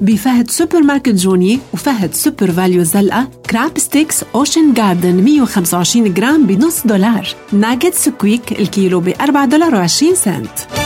بفهد سوبر ماركت جوني وفهد سوبر فاليو زلقة. كراب ستيكس أوشن جاردن 125 جرام $0.50. ناجت سكويك الكيلو $4.20.